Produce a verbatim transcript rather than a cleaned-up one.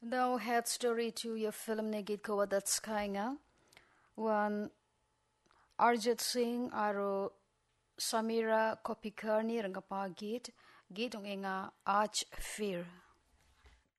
Now head story to your film ne git ko that's kainga. One Arjit Singh aro Samira Kopikarni rangapa git git ungenga Arch Fear.